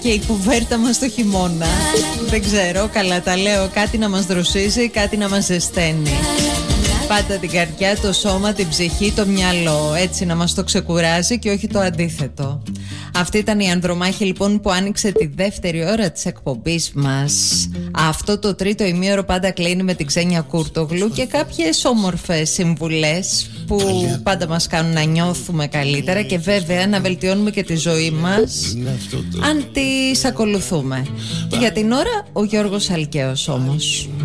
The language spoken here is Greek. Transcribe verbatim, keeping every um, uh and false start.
και η κουβέρτα μας το χειμώνα. Δεν ξέρω, καλά τα λέω. Κάτι να μας δροσίζει, κάτι να μας ζεσταίνει. Πάντα την καρδιά, το σώμα, την ψυχή, το μυαλό. Έτσι να μας το ξεκουράζει και όχι το αντίθετο. Αυτή ήταν η Ανδρομάχη λοιπόν που άνοιξε τη δεύτερη ώρα της εκπομπής μας. Αυτό το τρίτο ημίωρο πάντα κλείνει με την Ξένια Κούρτογλου και κάποιες όμορφες συμβουλές που πάντα μας κάνουν να νιώθουμε καλύτερα και βέβαια να βελτιώνουμε και τη ζωή μας αν τις ακολουθούμε. Για την ώρα ο Γιώργος Αλκαίος όμως.